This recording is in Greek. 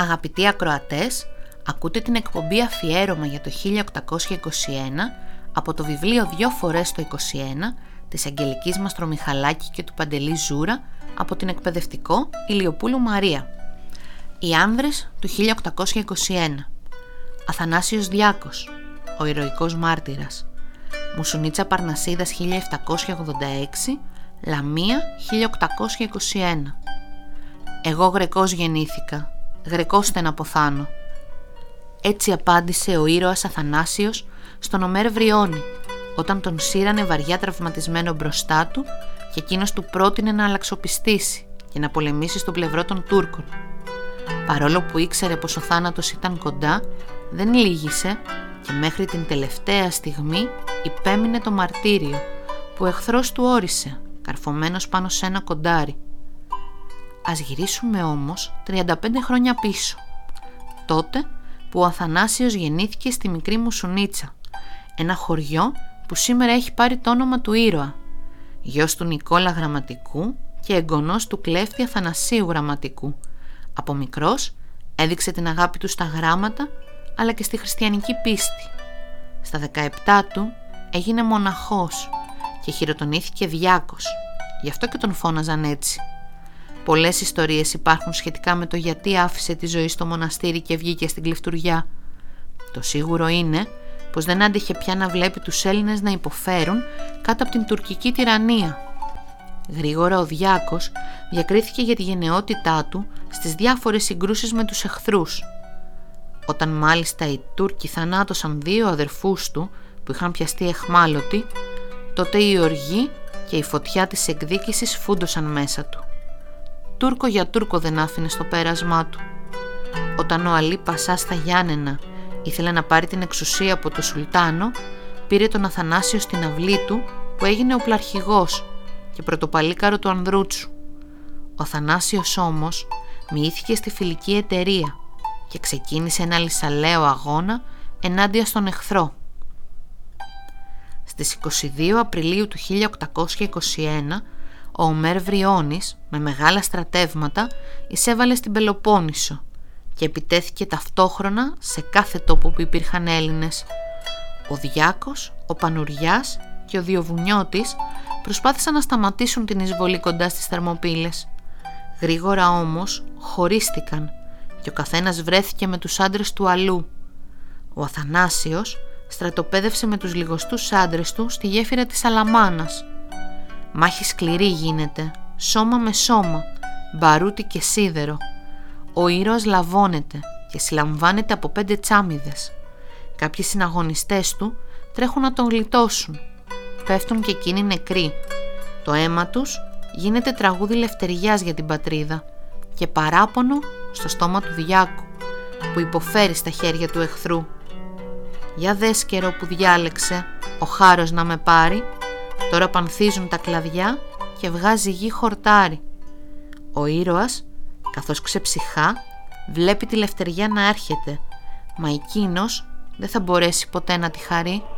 Αγαπητοί ακροατές, ακούτε την εκπομπή αφιέρωμα για το 1821 από το βιβλίο «Δυο φορές το 21» της Αγγελικής Μαστρομιχαλάκη και του Παντελή Ζούρα από την εκπαιδευτικό Ηλιοπούλου Μαρία. Οι άνδρες του 1821. Αθανάσιος Διάκος, ο ηρωικός μάρτυρας. Μουσουνίτσα Παρνασίδας 1786, Λαμία 1821. Εγώ Γρεκός γεννήθηκα, Γρεκός στεν αποθάνω. Έτσι απάντησε ο ήρωας Αθανάσιος στον Ομέρ Βριώνη, όταν τον σύρανε βαριά τραυματισμένο μπροστά του και εκείνος του πρότεινε να αλλαξοπιστήσει και να πολεμήσει στο πλευρό των Τούρκων. Παρόλο που ήξερε πως ο θάνατος ήταν κοντά, δεν λύγησε και μέχρι την τελευταία στιγμή υπέμεινε το μαρτύριο που ο εχθρός του όρισε, καρφωμένος πάνω σε ένα κοντάρι. Ας γυρίσουμε όμως 35 χρόνια πίσω, τότε που ο Αθανάσιος γεννήθηκε στη μικρή Μουσουνίτσα, ένα χωριό που σήμερα έχει πάρει το όνομα του ήρωα, γιος του Νικόλα Γραμματικού και εγγονός του κλέφτη Αθανασίου Γραμματικού. Από μικρός έδειξε την αγάπη του στα γράμματα αλλά και στη χριστιανική πίστη. Στα 17 του έγινε μοναχός και χειροτονήθηκε διάκος, γι' αυτό και τον φώναζαν έτσι. Πολλές ιστορίες υπάρχουν σχετικά με το γιατί άφησε τη ζωή στο μοναστήρι και βγήκε στην κλεφτουριά. Το σίγουρο είναι πως δεν άντεχε πια να βλέπει τους Έλληνες να υποφέρουν κάτω από την τουρκική τυραννία. Γρήγορα ο Διάκος διακρίθηκε για τη γενναιότητά του στις διάφορες συγκρούσεις με τους εχθρούς. Όταν μάλιστα οι Τούρκοι θανάτωσαν 2 αδερφούς του που είχαν πιαστεί αιχμάλωτοι, τότε η οργή και η φωτιά της εκδίκησης φούντωσαν μέσα του. Τούρκο για Τούρκο δεν άφηνε στο πέρασμά του. Όταν ο Αλή Πασά στα Γιάννενα ήθελε να πάρει την εξουσία από το Σουλτάνο, πήρε τον Αθανάσιο στην αυλή του που έγινε οπλαρχηγός και πρωτοπαλίκαρο του Ανδρούτσου. Ο Αθανάσιος όμως μοιήθηκε στη φιλική εταιρεία και ξεκίνησε ένα λυσαλαίο αγώνα ενάντια στον εχθρό. Στις 22 Απριλίου του 1821 ο Ομέρ Βριώνης με μεγάλα στρατεύματα εισέβαλε στην Πελοπόννησο και επιτέθηκε ταυτόχρονα σε κάθε τόπο που υπήρχαν Έλληνες. Ο Διάκος, ο Πανουριάς και ο Διοβουνιώτης προσπάθησαν να σταματήσουν την εισβολή κοντά στις Θερμοπύλες. Γρήγορα όμως χωρίστηκαν και ο καθένας βρέθηκε με τους άντρες του αλλού. Ο Αθανάσιος στρατοπέδευσε με τους λιγοστούς άντρες του στη γέφυρα της Αλαμάνας. Μάχη σκληρή γίνεται, σώμα με σώμα, μπαρούτι και σίδερο. Ο ήρωας λαβώνεται και συλλαμβάνεται από 5 τσάμιδες. Κάποιοι συναγωνιστές του τρέχουν να τον γλιτώσουν. Πέφτουν και εκείνοι νεκροί. Το αίμα τους γίνεται τραγούδι λευτεριάς για την πατρίδα και παράπονο στο στόμα του Διάκου που υποφέρει στα χέρια του εχθρού. Για δες καιρό που διάλεξε ο χάρος να με πάρει, τώρα πανθίζουν τα κλαδιά και βγάζει γη χορτάρι. Ο ήρωας, καθώς ξεψυχά, βλέπει τη λευτεριά να έρχεται, μα εκείνος δεν θα μπορέσει ποτέ να τη χαρεί.